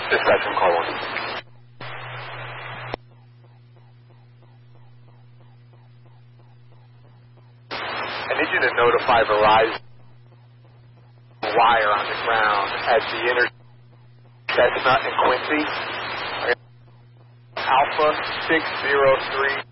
Dispatch from call 1. I need you to notify Verizon wire on the ground at the Chestnut and Quincy. Alpha 603.